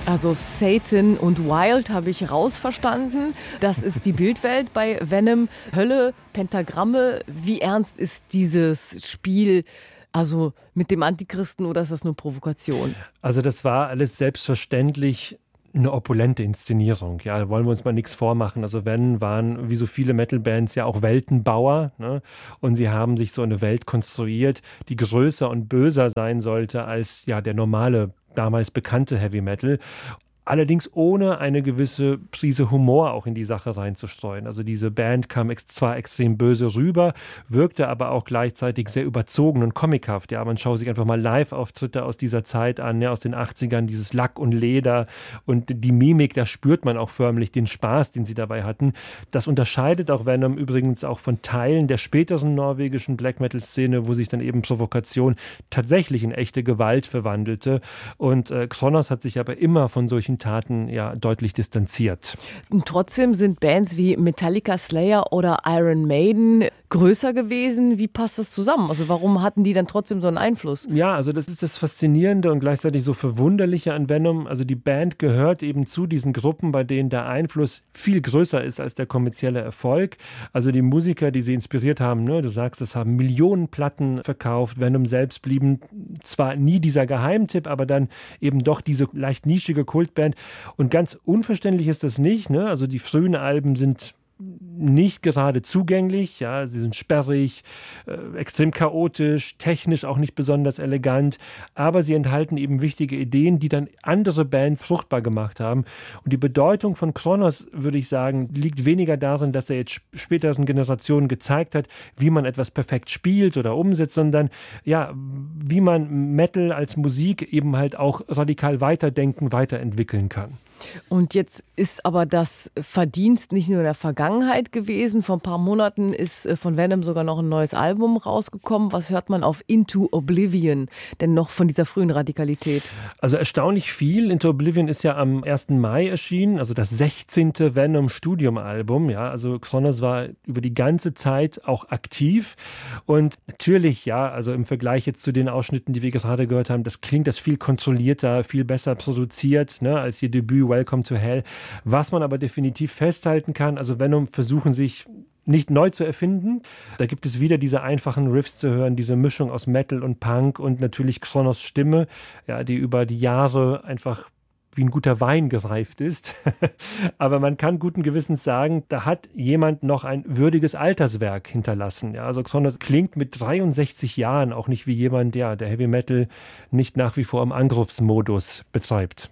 Also Satan und Wild habe ich rausverstanden. Das ist die Bildwelt bei Venom. Hölle, Pentagramme. Wie ernst ist dieses Spiel? Also mit dem Antichristen, oder ist das nur Provokation? Also das war alles selbstverständlich eine opulente Inszenierung. Ja, da wollen wir uns mal nichts vormachen. Also Venom waren, wie so viele Metal-Bands, ja auch Weltenbauer. Ne? Und sie haben sich so eine Welt konstruiert, die größer und böser sein sollte als ja der normale, damals bekannte Heavy Metal. Allerdings ohne eine gewisse Prise Humor auch in die Sache reinzustreuen. Also diese Band kam zwar extrem böse rüber, wirkte aber auch gleichzeitig sehr überzogen und comichaft. Ja, man schaut sich einfach mal Live-Auftritte aus dieser Zeit an, ja, aus den 80ern, dieses Lack und Leder und die Mimik, da spürt man auch förmlich den Spaß, den sie dabei hatten. Das unterscheidet auch Venom übrigens auch von Teilen der späteren norwegischen Black-Metal-Szene, wo sich dann eben Provokation tatsächlich in echte Gewalt verwandelte. Und Kronos hat sich aber immer von solchen Taten ja deutlich distanziert. Und trotzdem sind Bands wie Metallica, Slayer oder Iron Maiden größer gewesen. Wie passt das zusammen? Also warum hatten die dann trotzdem so einen Einfluss? Ja, also das ist das Faszinierende und gleichzeitig so Verwunderliche an Venom. Also die Band gehört eben zu diesen Gruppen, bei denen der Einfluss viel größer ist als der kommerzielle Erfolg. Also die Musiker, die sie inspiriert haben, ne, du sagst, es haben Millionen Platten verkauft. Venom selbst blieben zwar nie dieser Geheimtipp, aber dann eben doch diese leicht nischige Kultband. Und ganz unverständlich ist das nicht. Ne? Also die frühen Alben sind nicht gerade zugänglich, ja, sie sind sperrig, extrem chaotisch, technisch auch nicht besonders elegant, aber sie enthalten eben wichtige Ideen, die dann andere Bands fruchtbar gemacht haben. Und die Bedeutung von Kronos, würde ich sagen, liegt weniger darin, dass er jetzt späteren Generationen gezeigt hat, wie man etwas perfekt spielt oder umsetzt, sondern ja, wie man Metal als Musik eben halt auch radikal weiterdenken, weiterentwickeln kann. Und jetzt ist aber das Verdienst nicht nur in der Vergangenheit gewesen. Vor ein paar Monaten ist von Venom sogar noch ein neues Album rausgekommen. Was hört man auf Into Oblivion denn noch von dieser frühen Radikalität? Also erstaunlich viel. Into Oblivion ist ja am 1. Mai erschienen, also das 16. Venom-Studium-Album. Ja, also Kronos war über die ganze Zeit auch aktiv. Und natürlich, ja, also im Vergleich jetzt zu den Ausschnitten, die wir gerade gehört haben, das klingt das viel kontrollierter, viel besser produziert, ne, als ihr Debüt Welcome to Hell. Was man aber definitiv festhalten kann, also Venom versuchen sich nicht neu zu erfinden. Da gibt es wieder diese einfachen Riffs zu hören, diese Mischung aus Metal und Punk und natürlich Kronos Stimme, ja, die über die Jahre einfach wie ein guter Wein gereift ist. Aber man kann guten Gewissens sagen, da hat jemand noch ein würdiges Alterswerk hinterlassen. Ja, also Kronos klingt mit 63 Jahren auch nicht wie jemand, ja, der Heavy Metal nicht nach wie vor im Angriffsmodus betreibt.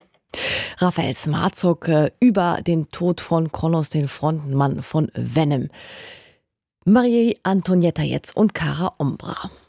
Raphael Smarzok über den Tod von Kronos, den Frontmann von Venom. Marie Antonietta jetzt und Cara Ombra.